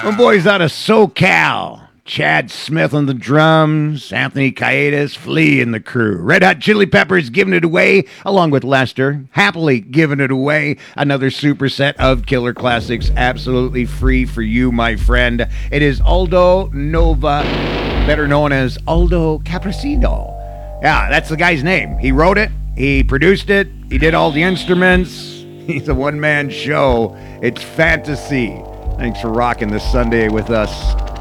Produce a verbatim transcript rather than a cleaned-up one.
My boys out of SoCal. Chad Smith on the drums, Anthony Caiadas, Flea in the crew. Red Hot Chili Peppers giving it away, along with Lester, happily giving it away. Another superset of killer classics, absolutely free for you, my friend. It is Aldo Nova, better known as Aldo Capricino. Yeah, that's the guy's name. He wrote it, he produced it, he did all the instruments. He's a one-man show. It's fantasy. Thanks for rocking this Sunday with us.